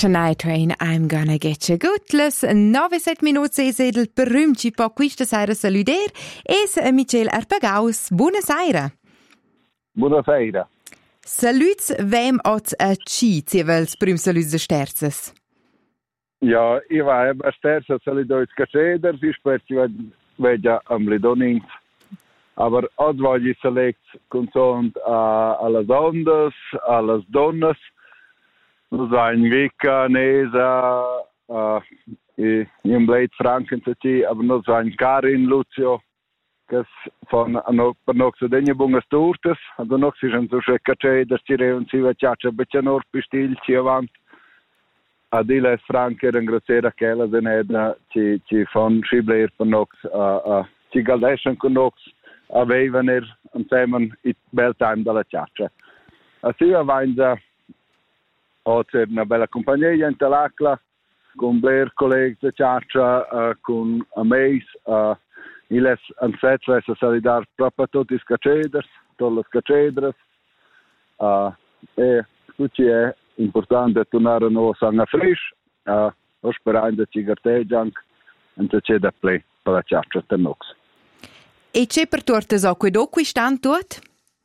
Shania Twain, I'm gonna get you good. Les 9-7 minuti è il berühmte po' questa sera saluder es Michel Arpagaus. Buonasera. Buonasera. Saluts wem ots a ci zevels prüm saluts de sterzes. Ja, io va a sterza saludois caceder, si spezzi vedia am lidonings. Aber od voglio select consont alle ondas, alle donnes. Nos vain Vika, Nesa, in Blade Franken ci, aber nos vain Karin, Lucio, che von per noch so degna bungas turtes, also noch si schon so scheccace da stire un si vacciaccia beccianor pistil ci avant. Adila Franke ringraziare quella deneda ci von Schibler per noch ci galdeschen con noch avevano insieme il bel time della ciaccia. Así vain c'è una bella compagnia in Talacla, con Blair, colleghi di Ciaccia, con Ameis, il è ansetto a salidare proprio tutti i scaceders, tutte le scacedres, e tutto è importante tornare a nuovo sangue fresco, sperando che garteggiano, e c'è da play per la Ciaccia per noi. E c'è per tutte so che do qui stanno tutti?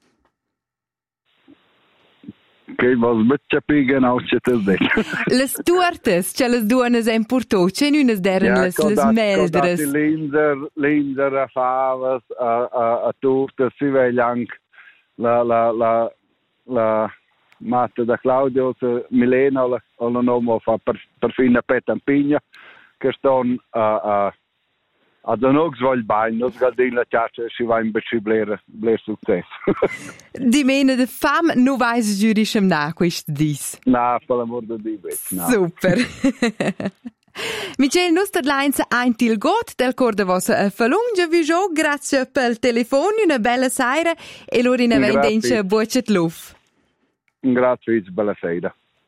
Che was bitcha pigen aus das Deck. Les tuertes, c'è les duones è importante, c'è nunes deren les meldres. Linzer a favas a turte si vegliang la matta da Claudio Milena o la nomo fa per fine petampigna che ston ad un svogl bain, nos galdin la ciaccia si va in bler successo. Di mene de fam nu vais giuriscem na quist dis. Na, per l'amor de Dio. Super. Michel, nostra lines ein til got del cor de vos falungia vijo, grazie pel telefono, una bella sera e l'orina vendenche bucet luf. Grazie, bella sera.